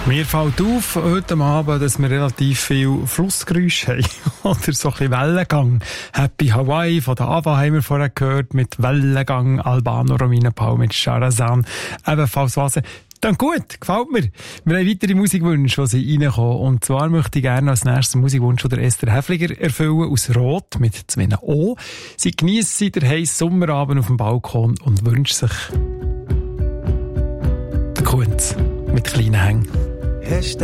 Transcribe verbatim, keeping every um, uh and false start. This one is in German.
Mir fällt auf heute Abend, dass wir relativ viel Flussgeräusche haben. Oder so ein bisschen Wellengang. Happy Hawaii von der Ava haben wir vorher gehört, mit Wellengang, Albano Romina Pau mit Charazan. Ebenfalls was. Dann gut, gefällt mir. Wir haben weitere Musikwünsche, die sie reinkommen. Und zwar möchte ich gerne als nächsten Musikwunsch von der Esther Häfliger erfüllen, aus Rot, mit zwei O. Sie geniessen den heissen Sommerabend auf dem Balkon und wünscht sich den Kunz mit kleinen Hängen. Hast